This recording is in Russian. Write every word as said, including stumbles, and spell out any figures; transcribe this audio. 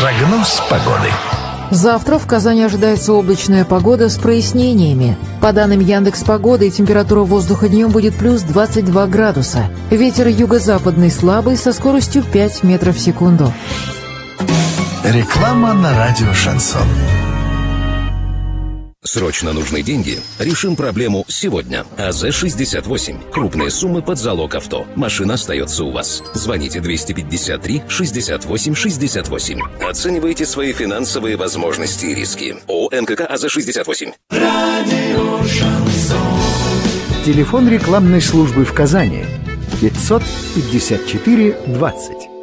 Прогноз погоды. Завтра в Казани ожидается облачная погода с прояснениями. По данным Яндекс.Погоды, температура воздуха днем будет плюс двадцать два градуса. Ветер юго-западный слабый со скоростью пять метров в секунду. Реклама на радио «Шансон». Срочно нужны деньги? Решим проблему сегодня. АЗ шестьдесят восемь. Крупные суммы под залог авто. Машина остается у вас. Звоните двести пятьдесят три шестьдесят восемь шестьдесят восемь. Оценивайте свои финансовые возможности и риски. ООО НКК АЗ шестьдесят восемь. Радио «Шансон». Телефон рекламной службы в Казани пятьсот пятьдесят четыре двадцать.